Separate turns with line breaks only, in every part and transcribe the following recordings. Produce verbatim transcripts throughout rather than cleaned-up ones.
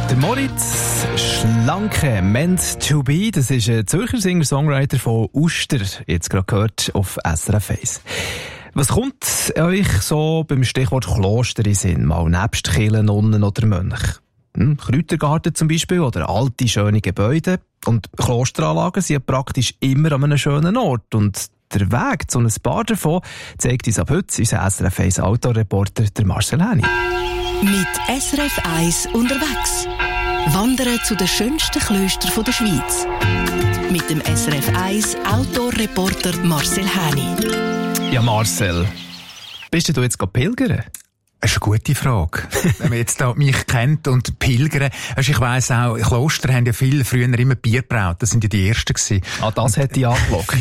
Der Moritz Schlanke, Meant to be, das ist ein Zürcher Singer-Songwriter von Uster, jetzt gerade gehört auf S R F eins. Was kommt euch so beim Stichwort Kloster in Sinn, mal nebst Kirchen, Nonnen oder Mönch? Hm, Kräutergarten zum Beispiel oder alte, schöne Gebäude. Und Klosteranlagen sind ja praktisch immer an einem schönen Ort. Und der Weg zu ein paar davon zeigt uns ab heute unser S R F eins Outdoor-Reporter Marcel Häni.
Mit S R F eins unterwegs. Wandern zu den schönsten Klöstern der Schweiz. Mit dem S R F eins Outdoor-Reporter Marcel Häni.
Ja, Marcel, bist du jetzt pilgern?
Das ist eine gute Frage. Wenn man jetzt da mich kennt und pilgern, also ich weiss auch, Kloster haben ja viel früher immer Bier gebraut. Das sind ja die ersten gewesen.
Ah, das hätte ich angelockt.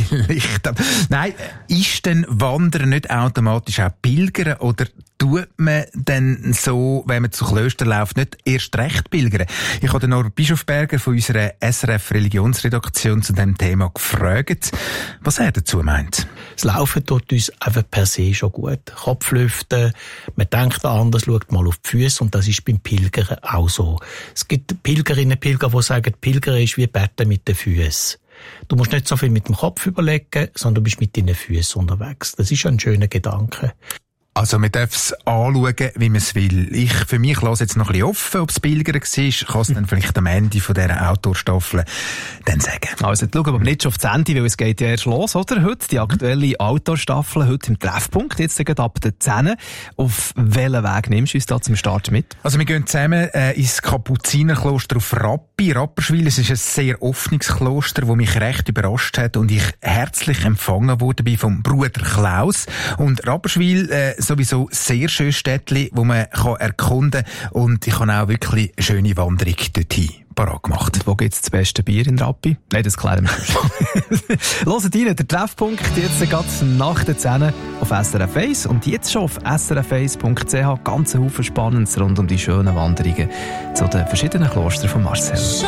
Nein, ist denn Wandern nicht automatisch auch pilgern oder tut man denn so, wenn man zu Klöstern läuft, nicht erst recht pilgern? Ich habe den Norbert Bischofberger von unserer S R F Religionsredaktion zu diesem Thema gefragt, was er dazu meint.
Das Laufen tut uns einfach per se schon gut. Kopflüften, man denkt anders, schaut mal auf die Füße und das ist beim Pilgern auch so. Es gibt Pilgerinnen und Pilger, die sagen, Pilgern ist wie Betten mit den Füßen. Du musst nicht so viel mit dem Kopf überlegen, sondern du bist mit deinen Füßen unterwegs. Das ist ein schöner Gedanke.
Also man darf es anschauen, wie man es will. Ich, für mich lasse jetzt noch ein bisschen offen, ob es Pilgern war. Ich kann es dann vielleicht am Ende von dieser Outdoor-Staffel dann sagen.
Also jetzt schauen wir aber nicht schon auf das Ende, weil es geht ja erst los, oder? Heute die aktuelle Outdoor-Staffel, heute im Treffpunkt, jetzt geht ab der zehn. Auf welchen Weg nimmst du uns da zum Start mit?
Also wir gehen zusammen äh, ins Kapuzinerkloster auf Rappi, Rapperswil. Es ist ein sehr offenes Kloster, das mich recht überrascht hat und ich herzlich empfangen wurde bin vom Bruder Klaus. Und Rapperswil äh, sowieso sehr schönes Städtchen, wo man kann erkunden kann. Und ich habe auch wirklich eine schöne Wanderung dorthin parat gemacht.
Und wo gibt es das beste Bier in Rappi? Nein, das klären wir. Hört rein, der Treffpunkt jetzt gerade nach der zehn auf S R F eins und jetzt schon auf s r f eins punkt c h. Ganz ein Haufen Spannendes rund um die schönen Wanderungen zu den verschiedenen Klostern von Marcel.